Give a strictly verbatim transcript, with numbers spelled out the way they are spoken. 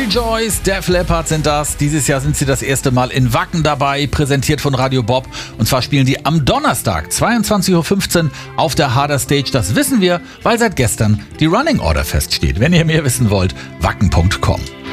Killjoys, Def Leppard sind das. Dieses Jahr sind sie das erste Mal in Wacken dabei, präsentiert von Radio Bob. Und zwar spielen die am Donnerstag, zweiundzwanzig Uhr fünfzehn auf der Harder Stage. Das wissen wir, weil seit gestern die Running Order feststeht. Wenn ihr mehr wissen wollt, wacken punkt com.